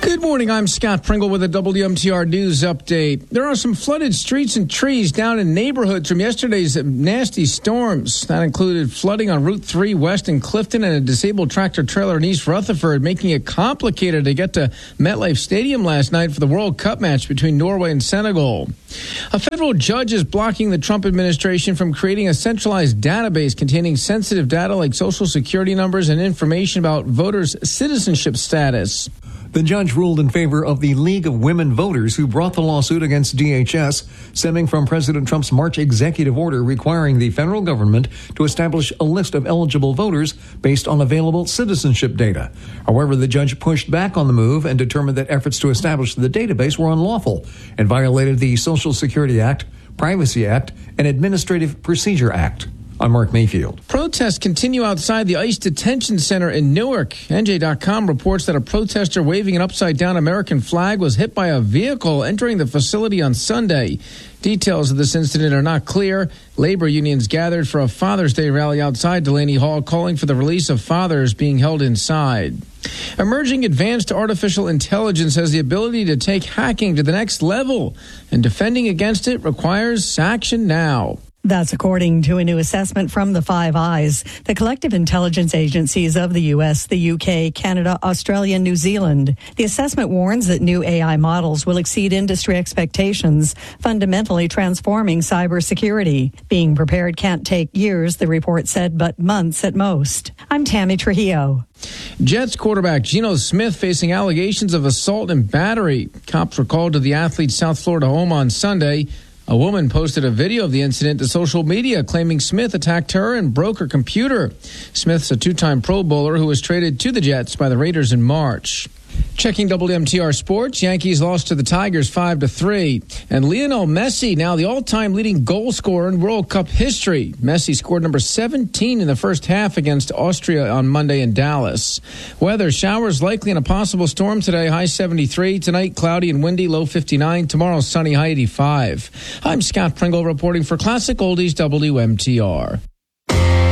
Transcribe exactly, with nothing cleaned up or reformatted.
Good morning, I'm Scott Pringle with a W M T R News update. There are some flooded streets and trees down in neighborhoods from yesterday's nasty storms. That included flooding on Route three west in Clifton and a disabled tractor trailer in East Rutherford, making it complicated to get to MetLife Stadium last night for the World Cup match between Norway and Senegal. A federal judge is blocking the Trump administration from creating a centralized database containing sensitive data like Social Security numbers and information about voters' citizenship status. The judge ruled in favor of the League of Women Voters who brought the lawsuit against D H S, stemming from President Trump's March executive order requiring the federal government to establish a list of eligible voters based on available citizenship data. However, the judge pushed back on the move and determined that efforts to establish the database were unlawful and violated the Social Security Act, Privacy Act, and Administrative Procedure Act. I'm Mark Mayfield. Protests continue outside the ICE detention center in Newark. N J dot com reports that a protester waving an upside-down American flag was hit by a vehicle entering the facility on Sunday. Details of this incident are not clear. Labor unions gathered for a Father's Day rally outside Delaney Hall, calling for the release of fathers being held inside. Emerging advanced artificial intelligence has the ability to take hacking to the next level, and defending against it requires action now. That's according to a new assessment from the Five Eyes, the collective intelligence agencies of the U S, the U K, Canada, Australia, and New Zealand. The assessment warns that new A I models will exceed industry expectations, fundamentally transforming cybersecurity. Being prepared can't take years, the report said, but months at most. I'm Tammy Trujillo. Jets quarterback Geno Smith facing allegations of assault and battery. Cops were called to the athlete's South Florida home on Sunday. A woman posted a video of the incident to social media claiming Smith attacked her and broke her computer. Smith's a two-time Pro Bowler who was traded to the Jets by the Raiders in March. Checking W M T R Sports, Yankees lost to the Tigers five to three. And Lionel Messi, now the all-time leading goal scorer in World Cup history. Messi scored number seventeen in the first half against Austria on Monday in Dallas. Weather, showers likely and a possible storm today, high seventy-three. Tonight, cloudy and windy, low fifty-nine. Tomorrow, sunny, high eighty-five. I'm Scott Pringle reporting for Classic Oldies W M T R.